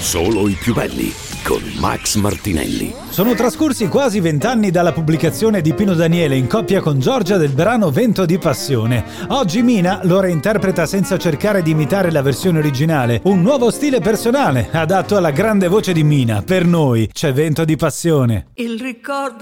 Solo i più belli con Max Martinelli. Sono trascorsi quasi 20 anni dalla pubblicazione di Pino Daniele in coppia con Giorgia del brano Vento di Passione. Oggi Mina lo reinterpreta senza cercare di imitare la versione originale, un nuovo stile personale adatto alla grande voce di Mina. Per noi c'è Vento di Passione. Il ricordo